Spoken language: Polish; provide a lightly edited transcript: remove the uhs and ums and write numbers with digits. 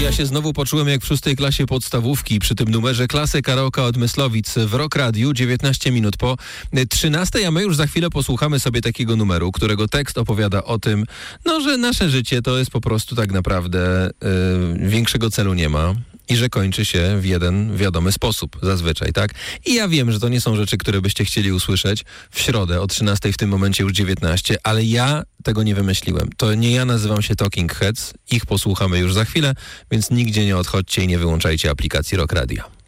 Ja się znowu poczułem jak w 6. klasie podstawówki przy tym numerze Klasy Karaoke od Myslowic w Rock Radiu 19 minut po 13, a my już za chwilę posłuchamy sobie takiego numeru, którego tekst opowiada o tym, że nasze życie to jest po prostu tak naprawdę większego celu nie ma. I że kończy się w jeden wiadomy sposób, zazwyczaj, tak? I ja wiem, że to nie są rzeczy, które byście chcieli usłyszeć w środę o 13, w tym momencie już 19, ale ja tego nie wymyśliłem. To nie ja nazywam się Talking Heads, ich posłuchamy już za chwilę, więc nigdzie nie odchodźcie i nie wyłączajcie aplikacji Rock Radio.